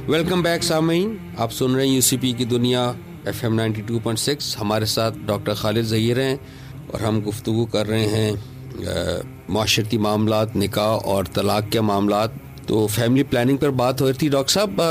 Welcome back سامعین، آپ سن رہے ہیں UCP کی دنیا FM 92.6. ہمارے ساتھ ڈاکٹر خالد ظہیر ہیں اور ہم گفتگو کر رہے ہیں معاشرتی معاملات، نکاح اور طلاق کے معاملات. تو فیملی پلاننگ پر بات ہو رہی تھی. ڈاکٹر صاحب،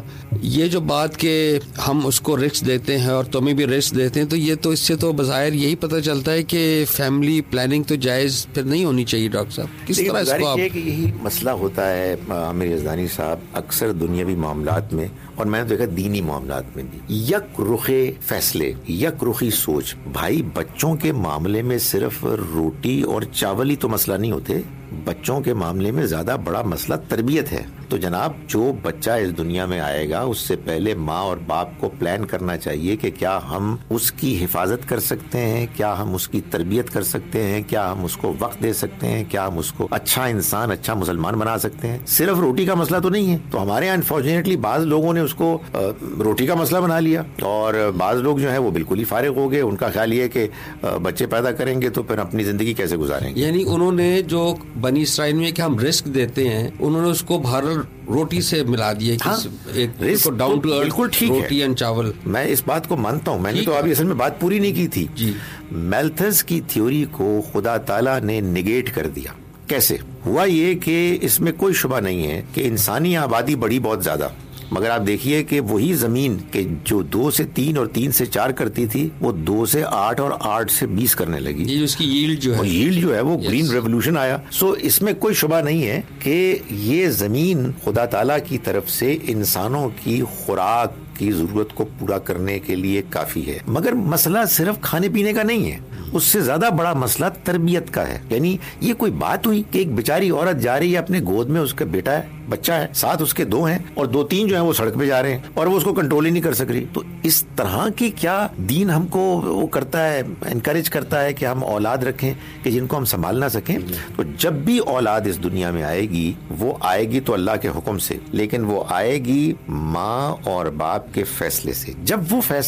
یہ جو بات کہ ہم اس کو رسک دیتے ہیں اور تمہیں بھی رسک دیتے ہیں، تو یہ تو اس سے تو بظاہر یہی پتہ چلتا ہے کہ فیملی پلاننگ تو جائز پھر نہیں ہونی چاہیے. ڈاکٹر صاحب کس طرح اس کو آپ... کہ یہی مسئلہ ہوتا ہے عامر یزدانی صاحب اکثر دنیاوی معاملات میں، اور میں نے دیکھا دینی معاملات میں بھی، یک رخی فیصلے، یک رخی سوچ. بھائی بچوں کے معاملے میں صرف روٹی اور چاول ہی تو مسئلہ نہیں ہوتے، بچوں کے معاملے میں زیادہ بڑا مسئلہ تربیت ہے. تو جناب جو بچہ اس دنیا میں آئے گا اس سے پہلے ماں اور باپ کو پلان کرنا چاہیے کہ کیا ہم اس کی حفاظت کر سکتے ہیں، کیا ہم اس کی تربیت کر سکتے ہیں، کیا ہم اس کو وقت دے سکتے ہیں، کیا ہم اس کو اچھا انسان، اچھا مسلمان بنا سکتے ہیں. صرف روٹی کا مسئلہ تو نہیں ہے. تو ہمارے یہاں انفارچونیٹلی بعض لوگوں نے اس کو روٹی کا مسئلہ بنا لیا، اور بعض لوگ جو ہیں وہ بالکل ہی فارغ ہو گئے. ان کا خیال یہ کہ بچے پیدا کریں گے تو پھر اپنی زندگی کیسے گزاریں گے. یعنی انہوں نے جو بنی اسرائیل میں کہ ہم رسک دیتے ہیں، انہوں نے اس کو بہرحال روٹی سے ملا دیا کہ ڈاؤن ٹو ارتھ، بالکل ٹھیک ہے، روٹی اینڈ چاول. میں اس بات کو مانتا ہوں. میں نے تو ابھی اصل میں بات پوری نہیں کی تھی. جی، میلتھس کی تھیوری کو خدا تعالیٰ نے نگیٹ کر دیا. کیسے ہوا؟ یہ کہ اس میں کوئی شبہ نہیں ہے کہ انسانی آبادی بڑھی بہت زیادہ، مگر آپ دیکھیے کہ وہی زمین کہ جو 2 سے 3 اور 3 سے 4 کرتی تھی، وہ 2 سے 8 اور 8 سے 20 کرنے لگی. یہ اس کی ییلڈ جو ہے وہ گرین ریولوشن آیا. سو اس میں کوئی شبہ نہیں ہے کہ یہ زمین خدا تعالیٰ کی طرف سے انسانوں کی خوراک کی ضرورت کو پورا کرنے کے لیے کافی ہے. مگر مسئلہ صرف کھانے پینے کا نہیں ہے، اس سے زیادہ بڑا مسئلہ تربیت کا ہے. یعنی یہ کوئی بات ہوئی کہ ایک بیچاری عورت جا رہی ہے، اپنے گود میں اس کا بیٹا ہے، بچہ ہے، ساتھ اس کے 2 ہیں اور 2-3 جو ہیں وہ سڑک پہ جا رہے ہیں اور وہ اس کو کنٹرول ہی نہیں کر سک رہی. تو اس طرح کی کیا دین ہم کو وہ کرتا ہے، انکریج کرتا ہے کہ ہم اولاد رکھیں کہ جن کو ہم سنبھال نہ سکیں. تو جب بھی اولاد اس دنیا میں آئے گی، وہ آئے گی تو اللہ کے حکم سے، لیکن وہ آئے گی ماں اور باپ کے فیصلے سے. جب وہ فیصلہ